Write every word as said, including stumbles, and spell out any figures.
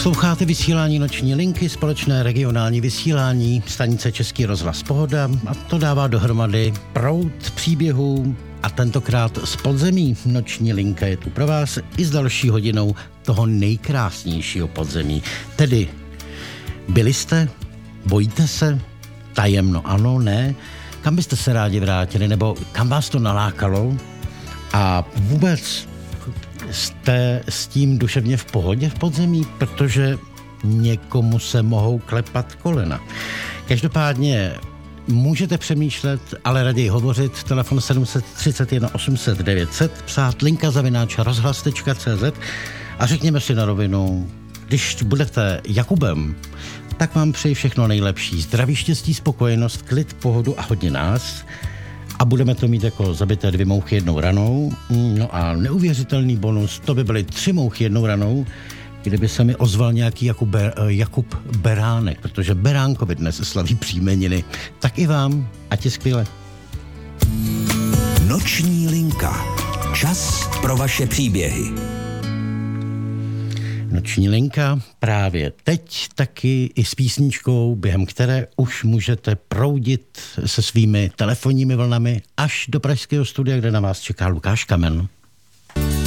Posloucháte vysílání Noční linky, společné regionální vysílání stanice Český rozhlas Pohoda a to dává dohromady proud příběhů a tentokrát z podzemí. Noční linka je tu pro vás i s další hodinou toho nejkrásnějšího podzemí. Tedy byli jste, bojíte se, tajemno ano, ne, kam byste se rádi vrátili nebo kam vás to nalákalo a vůbec jste s tím duševně v pohodě v podzemí, protože někomu se mohou klepat kolena. Každopádně můžete přemýšlet, ale raději hovořit. Telefon sedm set třicet jedna osm set devět set, psát linka zavináč rozhlas tečka cé zet a řekněme si na rovinu, když budete Jakubem, tak vám přeji všechno nejlepší. Zdraví, štěstí, spokojenost, klid, pohodu a hodně nás. A budeme to mít jako zabité dvě mouchy jednou ranou. No a neuvěřitelný bonus, to by byly tři mouchy jednou ranou, kdyby se mi ozval nějaký Jakub, Ber, Jakub Beránek, protože Beránkovi dnes slaví příjmeniny. Tak i vám, ať je skvěle. Noční linka. Čas pro vaše příběhy. Noční linka právě teď taky i s písničkou, během které už můžete proudit se svými telefonními vlnami až do pražského studia, kde na vás čeká Lukáš Kamen.